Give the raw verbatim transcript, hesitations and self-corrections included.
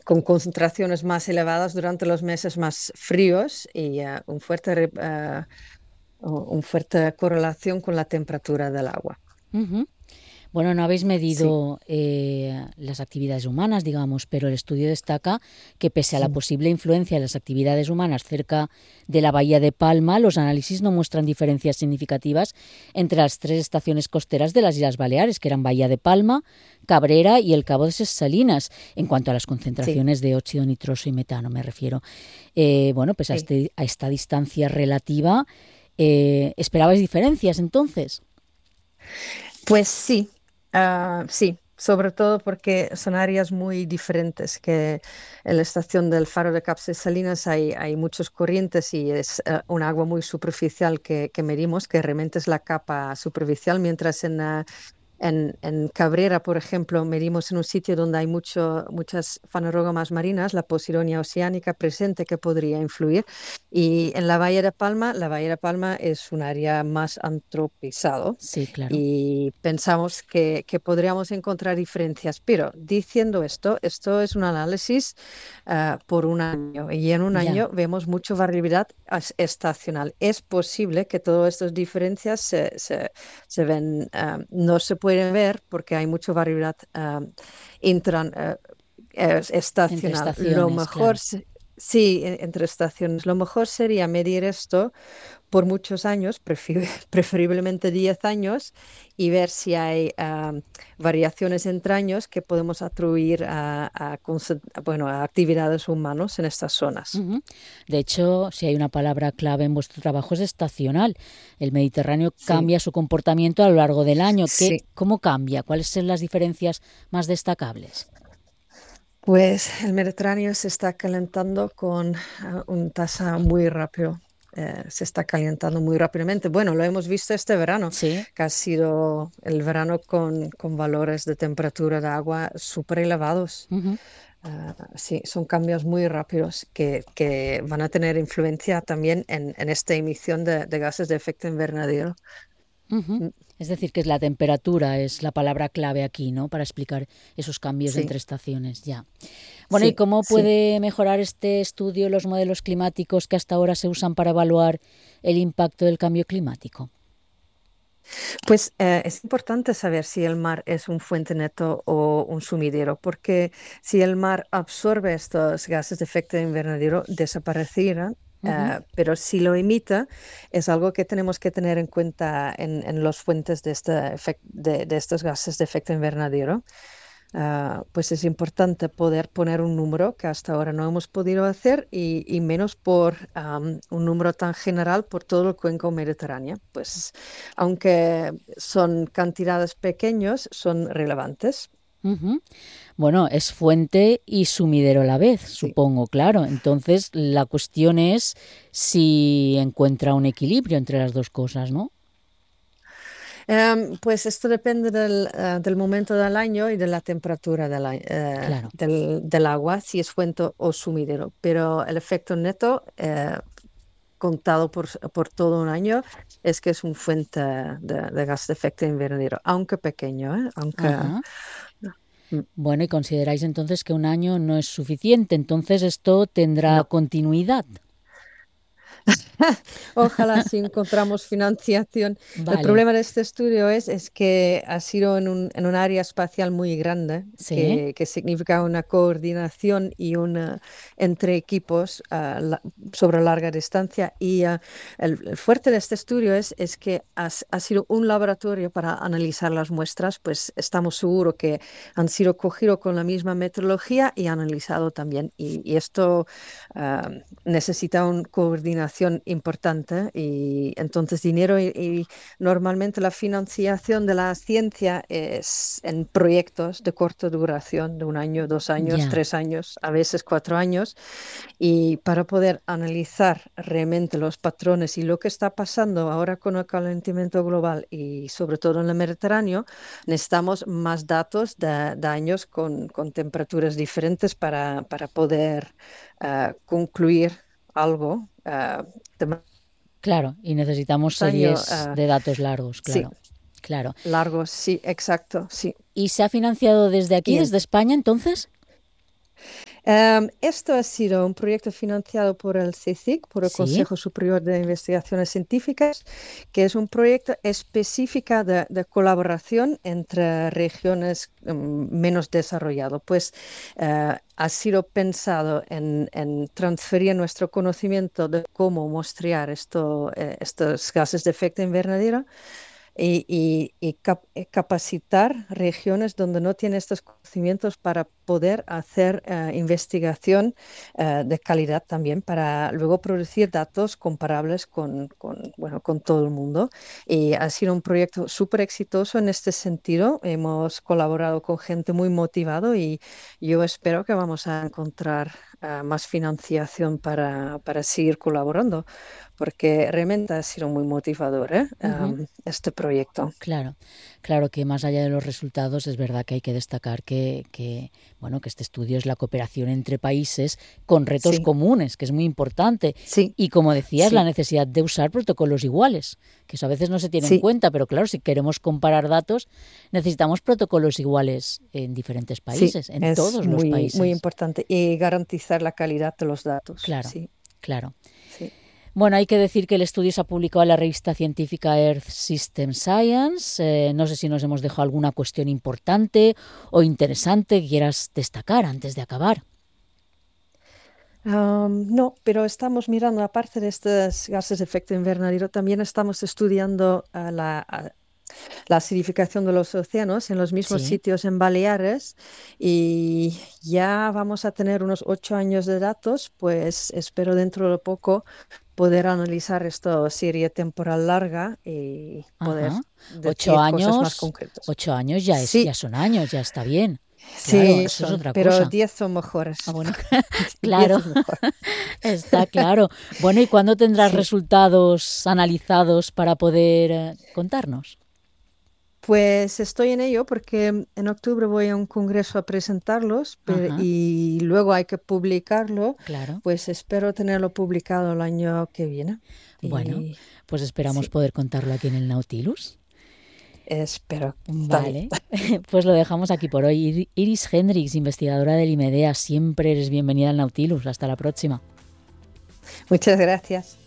con concentraciones más elevadas durante los meses más fríos y uh, un fuerte, re- uh, un fuerte correlación con la temperatura del agua. Ujú. Bueno, no habéis Sí. medido eh, las actividades humanas, digamos, pero el estudio destaca que pese a la Mm. posible influencia de las actividades humanas cerca de la bahía de Palma, los análisis no muestran diferencias significativas entre las tres estaciones costeras de las Islas Baleares, que eran Bahía de Palma, Cabrera y el Cabo de Ses Salinas, en cuanto a las Sí, concentraciones de óxido nitroso y metano, me refiero. Eh, bueno, pues a, sí. este, a esta distancia relativa, eh, ¿esperabais diferencias entonces? Pues sí, ah, sí, sobre todo porque son áreas muy diferentes, que en la estación del Faro de Capses Salinas hay, hay muchas corrientes y es eh, un agua muy superficial que, que medimos, que realmente es la capa superficial, mientras en, ah, En, en Cabrera, por ejemplo, medimos en un sitio donde hay mucho, muchas fanerógamas marinas, la Posidonia oceánica presente que podría influir. Y en la Bahía de Palma, la Bahía de Palma es un área más antropizado Sí, claro. y pensamos que, que podríamos encontrar diferencias. Pero diciendo esto, esto es un análisis uh, por un año y en un Ya. año vemos mucha variabilidad as- estacional. Es posible que todas estas diferencias se, se se ven, uh, no se pueden ver porque hay mucha variabilidad uh, intran, uh, es- Entre estacional. Lo estaciones, mejor, claro. se- sí, en- entre estaciones, lo mejor sería medir esto por muchos años, prefi- preferiblemente diez años, y ver si hay um, variaciones entre años que podemos atribuir a, a conce- bueno, a actividades humanas en estas zonas. Ujú. De hecho, si hay una palabra clave en vuestro trabajo es estacional. El Mediterráneo Sí, cambia su comportamiento a lo largo del año. ¿Qué, sí. cómo cambia? ¿Cuáles son las diferencias más destacables? Pues el Mediterráneo se está calentando con uh, un tasa muy rápido. Eh, se está calentando muy rápidamente. Bueno, lo hemos visto este verano, Sí. que ha sido el verano con, con valores de temperatura de agua súper elevados. Ujú, Ah, sí, son cambios muy rápidos que, que van a tener influencia también en, en esta emisión de, de gases de efecto invernadero. ujú. Mm. Es decir, que es la temperatura, es la palabra clave aquí, ¿no? Para explicar esos cambios Sí, entre estaciones, ya. Bueno, ¿y sí, cómo sí. puede mejorar este estudio los modelos climáticos que hasta ahora se usan para evaluar el impacto del cambio climático? Pues eh, es importante saber si el mar es un fuente neto o un sumidero, porque si el mar absorbe estos gases de efecto invernadero, desaparecerán. Ujú, Eh, pero si lo emite, es algo que tenemos que tener en cuenta en, en las fuentes de, este efec- de, de estos gases de efecto invernadero. Ah, pues es importante poder poner un número que hasta ahora no hemos podido hacer y, y menos por am, un número tan general por todo el cuenco mediterráneo. Pues aunque son cantidades pequeñas, son relevantes. ujú. Bueno, es fuente y sumidero a la vez, Sí. supongo, claro. Entonces, la cuestión es si encuentra un equilibrio entre las dos cosas, ¿no? Em, pues esto depende del, eh, del momento del año y de la temperatura del, a- eh, Claro. del, del agua, si es fuente o sumidero. Pero el efecto neto, eh, contado por, por todo un año, es que es un fuente de, de gas de efecto invernadero, aunque pequeño, ¿eh? Aunque... Ajá. mm, Bueno, y consideráis entonces que un año no es suficiente, entonces esto tendrá no. continuidad. Ojalá si encontramos financiación. El Vale, problema de este estudio es, es que ha sido en un, en un área espacial muy grande, sí, que, que significa una coordinación y una entre equipos ah, la- sobre larga distancia. Y ah, el, el fuerte de este estudio es, es que has- ha sido un laboratorio para analizar las muestras, pues estamos seguros que han sido cogidos con la misma metodología y analizado también. Y, y esto ah, necesita una coordinación importante y entonces dinero y, y normalmente la financiación de la ciencia es en proyectos de corta duración, de un año, dos años, ya, tres años, a veces cuatro años, y para poder analizar realmente los patrones y lo que está pasando ahora con el calentamiento global y sobre todo en el Mediterráneo, necesitamos más datos de, de años con, con temperaturas diferentes para, para poder uh, concluir algo. Uh, de más claro, y necesitamos año, series uh, de datos largos, sí, claro, claro. largos, sí, exacto, sí. ¿Y se ha financiado desde aquí, Y en- desde España, entonces? Um, esto ha sido un proyecto financiado por el C S I C, por el Sí. Consejo Superior de Investigaciones Científicas, que es un proyecto específico de, de colaboración entre regiones um, menos desarrolladas. Pues uh, ha sido pensado en, en transferir nuestro conocimiento de cómo muestrear esto, eh, estos gases de efecto invernadero y, y- y cap- eh, capacitar regiones donde no tienen estos conocimientos para poder hacer eh, investigación eh, de calidad también, para luego producir datos comparables con, con, bueno, con todo el mundo. Y ha sido un proyecto súper exitoso en este sentido. Hemos colaborado con gente muy motivado y yo espero que vamos a encontrar eh, más financiación para, para seguir colaborando, porque realmente ha sido muy motivador, ¿eh? Ujú. Um, este proyecto. Claro, claro que más allá de los resultados es verdad que hay que destacar que, que, bueno, que este estudio es la cooperación entre países con retos Sí, comunes, que es muy importante. sí, Y como decías, la sí, necesidad de usar protocolos iguales, que eso a veces no se tiene en sí, cuenta, pero claro, si queremos comparar datos, necesitamos protocolos iguales en diferentes sí, países, en es todos los muy, muy países. importante. Y garantizar la calidad de los datos. Claro, Sí, claro. sí. Bueno, hay que decir que el estudio se ha publicado en la revista científica Earth System Science. Eh, no sé si nos hemos dejado alguna cuestión importante o interesante que quieras destacar antes de acabar. Um, no, pero estamos mirando, aparte de estos gases de efecto invernadero, también estamos estudiando uh, la, uh, la acidificación de los océanos en los mismos Sí. sitios en Baleares y ya vamos a tener unos ocho años de datos, pues espero dentro de poco poder analizar esta serie temporal larga y poder Ajá. Ocho decir cosas más años, concretas. ocho años ya es, ya Sí, son años, ya está bien. Claro, sí eso es son, otra pero cosa. diez son Ah, mejores. bueno, Diez claro, es mejor. está claro. Bueno, ¿y cuándo tendrás Sí. resultados analizados para poder eh, contarnos? Pues estoy en ello porque en octubre voy a un congreso a presentarlos pe- Ajá, y luego hay que publicarlo. claro. Pues espero tenerlo publicado el año que viene. Bueno, Y pues esperamos sí, poder contarlo aquí en el Nautilus. espero. Está bien. Vale, pues lo dejamos aquí por hoy. Ir- Iris Hendricks, investigadora del IMEDEA, siempre eres bienvenida al Nautilus. Hasta la próxima. Muchas gracias.